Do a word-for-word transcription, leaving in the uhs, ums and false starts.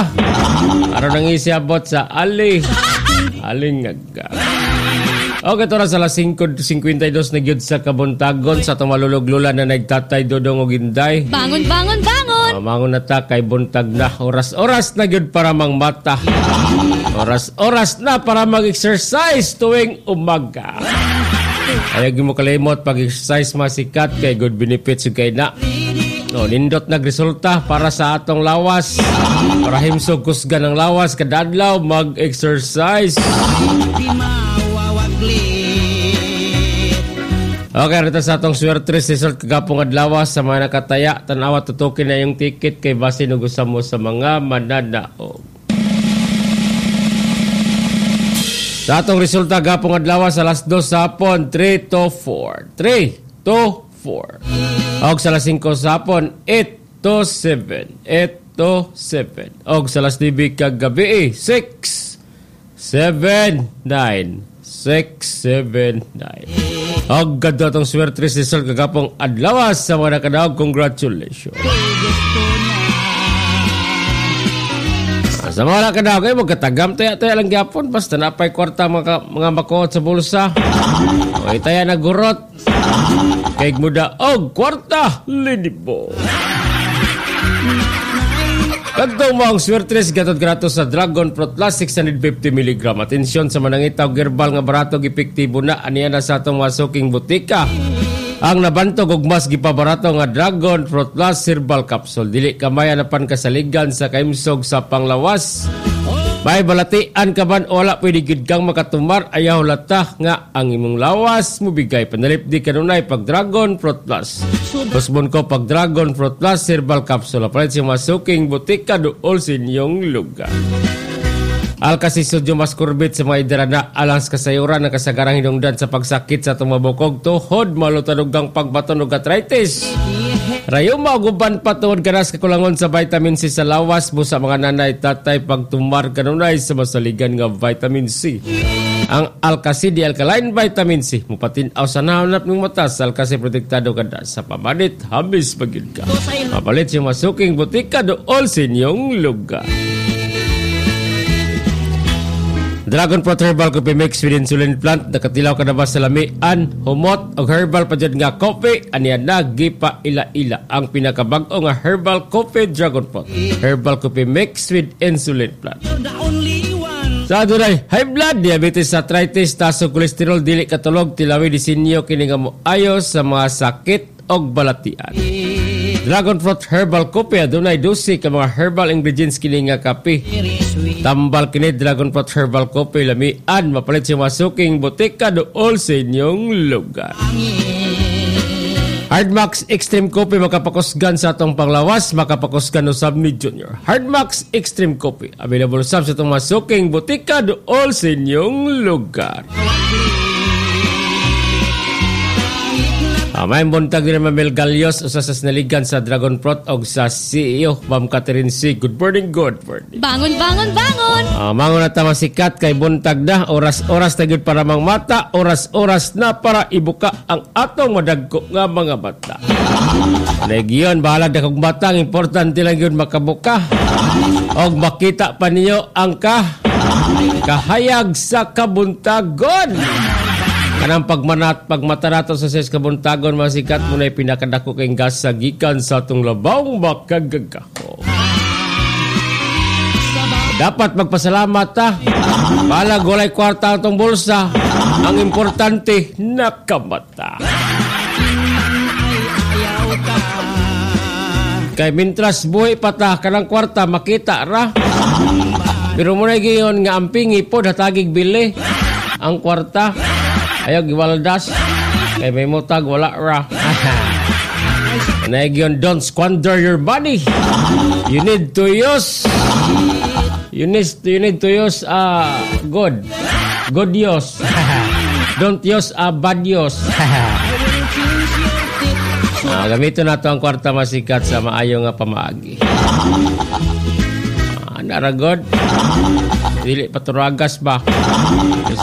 na. Aron nang isiabot sa ali. Alingag. Okay, ito na sa alas five fifty-two na gyud sa kabuntagon sa itong maluluglulan na nagtatay Dodong o Ginday. Bangon, bangon, bangon! Uh, mangon na ta kay buntag na. Oras-oras na gyud para mangmata. Oras-oras na para mag-exercise tuwing umaga. Ayag mo kalimot pag-exercise masikat kay good benefits yung kay na. No, nindot nagresulta para sa atong lawas. Para himsog kusgan ng lawas kadadlaw mag-exercise. Okay, rito sa atong Swertres result kagapong adlaw sa mga nakataya. Tanawa tutukin na yung ticket kay base nugusan mo sa mga mananaog. Sa atong resulta gapong adlaw sa alas dos sa hapon, three to four. three to four. Og sa alas five sa hapon, eight to seven. eight to seven. Og sa alas nine kagabi, six, seven, nine. six, seven, nine. Og gado atong Swertres result kagapong adlaw sa mga nakadaog. Congratulations. Sa mga nakadaog ay magkatagam taya-taya lang gyapon basta napay kwarta mga, mga makuot sa bulsa. O itaya nagurot. Kay muda og kwarta linibo. Kadtong mga Swertres gatod gratis sa Dragon Fruit Plus six hundred fifty milligram. Atensyon sa manangitaw gerbal nga barato epektibo na aniya na sa atong masuking butika. Ang nabantog og mas gipabarato nga Dragon Fruit Plus Herbal Capsule. Dili kamay anapan kasaligan sa kaimsog sa panglawas. May balatian ka man o wala pwede gid kang makatumar ayaw lata nga ang imong lawas mo bigay panalip di kanunay pag Dragon Fruit Plus. Busbon ko pag Dragon Fruit Plus Herbal Capsule. Palit siya masuking butika dool sa inyong lugar. Alkasi sodium ascorbate sa mga idarana alang sa kasayuran ng kasagarang hinungdan sa pagsakit sa tumabukog tuhod malutanugang pagbaton og arthritis. Rayuma guban patuod ganas kakulangon sa vitamin C sa lawas mo sa mga nanay tatay pagtumar kanunay sa masaligan nga vitamin C. Ang Alkasi di alkaline vitamin C mupatin-aw sa nahanap ng mata sa Alkasi protektado kada sa pamanit habis pagid ka. Mapalit siya masuking butika dool sa inyong lugar. Dragon Fruit Herbal Coffee Mix with Insulin Plant. Nakatilaw ka na ba sa lamian, humot o herbal pa dyan nga coffee? Aniya na, gipa ila-ila. Ang pinakabag-o nga Herbal Coffee Dragon Fruit. Herbal Coffee Mix with Insulin Plant. Sa adunay, high blood, diabetes, arthritis, taso, kolesterol, dili katulog, tilawi, disenyo, kininga mo ayos sa mga sakit o balatian. Dragon Fruit Herbal Coffee, adunay dosi ka mga herbal ingredients kininga kape. Tambal kini Dragon Fruit Herbal Coffee lamian mapalit siya masuking butika dool sa inyong lugar. Hardmax Extreme Coffee makapakusgan sa atong panglawas, makapakusgan usab ni Junior. Hardmax Extreme Coffee available usab sa atong masuking butika dool sa inyong lugar. Uh, may buntag din naman Mel Galios usa sa sinaligan sa Dragon Fruit o sa C E O Ma'am Catherine C. Good morning, good morning. Bangon, bangon, bangon! Uh, mangon na tama sikat kay buntag na. Oras-oras na gyud para mang mata. Oras-oras na para ibuka ang atong madagko nga mga mata. Nagyon, bahalag na kong mata. Ang importante lang yun makabuka. O makita pa niyo ang ka kahayag sa kabuntagon. Kanang pagmanat, pagmata nato sa ses kabuntagon, masikat mo na pinakadako kayong gas sa gikan sa itong labang makagagako. Dapat magpasalamat ta. Balag walay kwarta itong bulsa. Ang importante, nakamata. Kay mintras buhay pa ta, kanang kwarta, makita ra. Pero muna gayon nga ampingi po, hatagig bili. Ang kwarta. Ayaw giwaldas kay may mutag wala ra. Nagyon, don't squander your money. You need to use you need to, you need to use uh, good good use. Don't use uh, bad use. uh, gamiton nato ang kwarta masikat sa maayo nga pamaagi. uh, Naragod dili paturagas ba.